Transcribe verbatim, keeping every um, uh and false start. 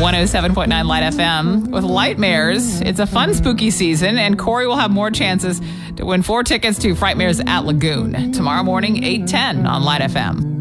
one oh seven point nine Light F M with Lightmares. It's a fun, spooky season, and Corey will have more chances to win four tickets to Frightmares at Lagoon tomorrow morning, eight ten on Light F M.